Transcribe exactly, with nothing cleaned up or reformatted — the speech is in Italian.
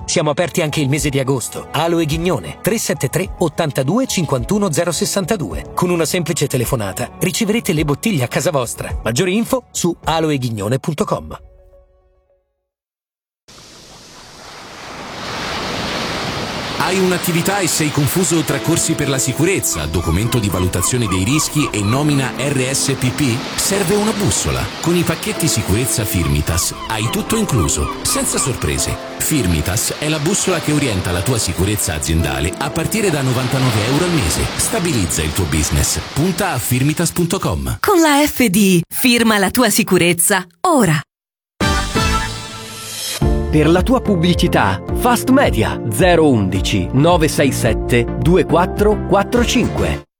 Siamo aperti anche il mese di agosto. Alo e Ghignone, tre sette tre ottantadue cinquantuno zero sessantadue. Con una semplice telefonata riceverete le bottiglie a casa vostra. Maggiori info su aloeghignone punto com. Hai un'attività e sei confuso tra corsi per la sicurezza, documento di valutazione dei rischi e nomina R S P P? Serve una bussola. Con i pacchetti sicurezza Firmitas hai tutto incluso, senza sorprese. Firmitas è la bussola che orienta la tua sicurezza aziendale a partire da novantanove euro al mese. Stabilizza il tuo business. Punta a firmitas punto com. Con la F D, firma la tua sicurezza, ora. Per la tua pubblicità, Fast Media zero uno uno nove sei sette due quattro quattro cinque.